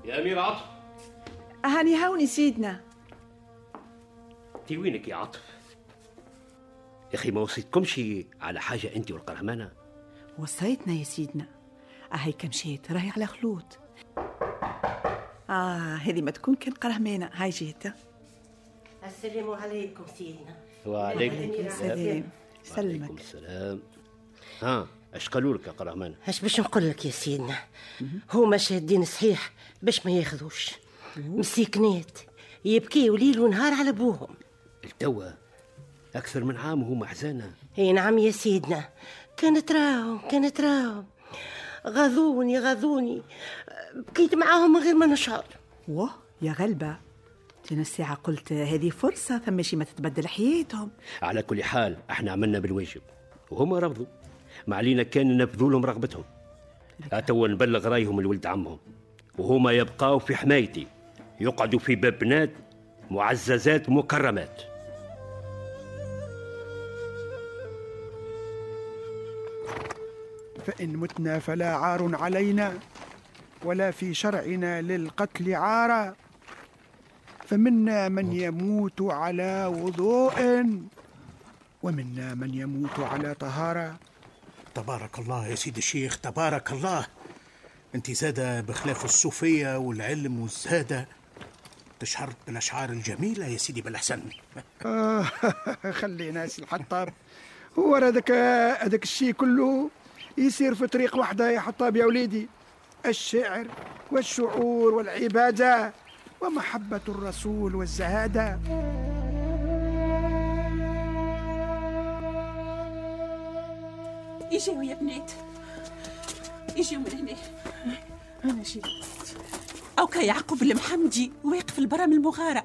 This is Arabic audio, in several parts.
يا أمير عطف. هاني هوني سيدنا. انت وينك يا عطف؟ يا أخي ما وصيتكمش على حاجة أنت والقرهمانة؟ وصيتنا يا سيدنا. هيك مشيت راهي على خلود. هذه ما تكون كان قرهمانة. هاي جيت. السلام عليكم سيدنا. وعليكم السلام. سلمك. وعليكم السلام. اش قالوا لك يا قرهمان؟ اش باش نقول لك يا سيدنا، هما شادين صحيح باش ما ياخذوش، مسيكنات يبكيوا ليل ونهار على ابوهم. التوا اكثر من عام وهما حزانه. اي نعم يا سيدنا، كانت راهم غاضوني بكيت معاهم من غير ما نشعر. واه يا غلبة، تنا الساعة قلت هذه فرصة ثم شي ما تتبدل حياتهم. على كل حال احنا عملنا بالواجب وهما رفضوا، ما علينا كان ننفذوا لهم رغبتهم. توا نبلغ رايهم لولد عمهم وهما يبقاو في حمايتي، يقعدوا في باب بنات معززات مكرمات. فإن متنا فلا عار علينا ولا في شرعنا للقتل عارا، فمنا من يموت على وضوء ومنا من يموت على طهارة. تبارك الله يا سيدي الشيخ، تبارك الله. انت زادة بخلاف الصوفية والعلم والزهادة تشهر بالأشعار الجميلة يا سيدي بالحسن. خلي ناس الحطاب، هو هذاك الشيء كله يصير في طريق واحدة يا حطاب يا وليدي. الشعر والشعور والعبادة ومحبة الرسول والزهادة. اجيوا يا بنات، اجيوا من هنا. انا جيت. اوكا يعقوب المحمدي واقف البرا من المغارة.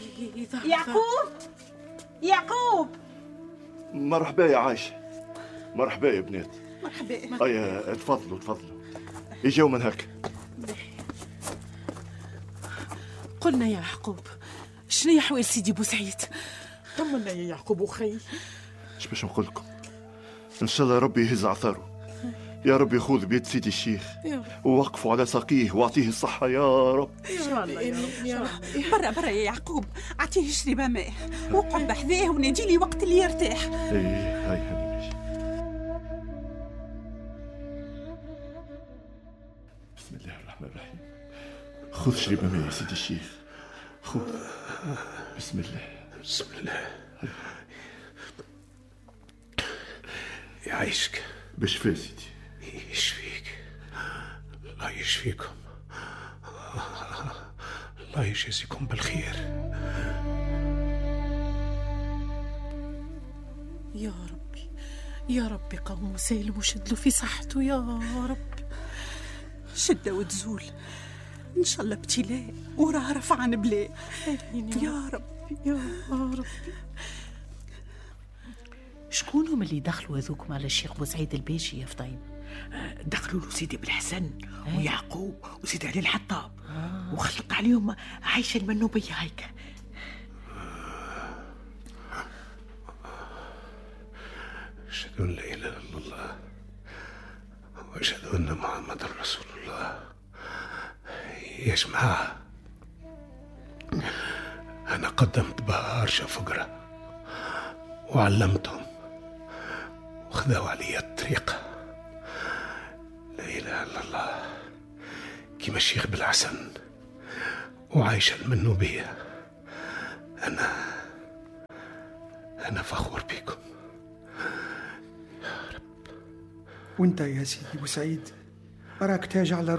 يعقوب مرحبا يا عايشة، مرحبا يا بنات. مرحبا. أي تفضلوا يجوا من هكا. قلنا يا يعقوب، شنو يا حوال سيدي بوسعيد؟ طمنا يا يعقوب وخي. اش باش نقول لكم؟ ان شاء الله ربي يهز عثاره، يا رب يخوذ بيد سيدي الشيخ ووقفوا على ساقيه واعطيه الصحة يا رب. ان شاء الله يا رب. برا يا يعقوب، اعطيه شريبة ماء وقعد بحذاه ونادي لي وقت اللي يرتاح. هاي هاني ماشي. بسم الله الرحمن الرحيم. خذ شريبة ماء يا سيدي الشيخ، خذ. بسم الله. يعيشك. بشفاء سيدي. يشفيك. الله يشفيكم، الله يجازيكم بالخير. يا ربي قوم وسالم وشدلوا في صحته يا رب. شدة وتزول إن شاء الله ابتلاء وراه رفعان بلاء يا ربي. شكونهم اللي دخلوا هذوكم على الشيخ بوسعيد الباشي يا فطيم؟ دخلوا له سيدي بالحسن ويعقوب وسيدي علي الحطاب وخلط عليهم عايشة المنوبية هيك. أشهد أن لا إله إلا الله وأشهد أن محمد رسول الله. يا جماعة، أنا قدمت برشا فقرة وعلمتهم وخذوا علي الطريقة. لا إله إلا الله كما الشيخ بالحسن وعايشة المنوبية. أنا فخور بكم يا رب. وانت يا سيدي بوسعيد أراك تاج على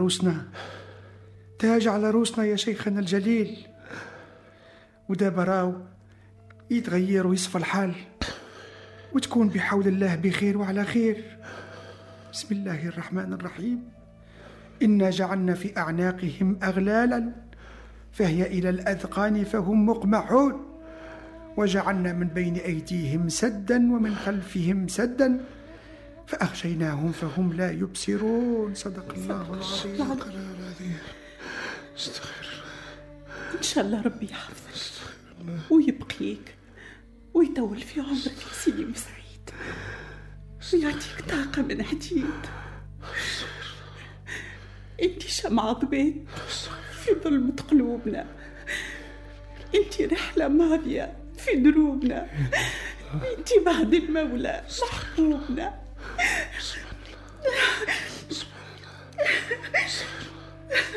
روسنا يا شيخنا الجليل. ودابا راو يتغير ويصفى الحال وتكون بحول الله بخير وعلى خير. بسم الله الرحمن الرحيم. إنا جعلنا في أعناقهم أغلالا فهي إلى الأذقان فهم مقمحون وجعلنا من بين أيديهم سدا ومن خلفهم سدا فأغشيناهم فهم لا يبصرون. صدق الله العظيم. استغفر الله. إن شاء الله ربي يحفظك ويبقيك ويطول في عمرك يا سيدي بوسعيد ويعطيك طاقة من حديد. انت شمعة ضبيط في ظلمة قلوبنا. انت رحلة ماضية في دروبنا، انت بعد المولى محبوبنا.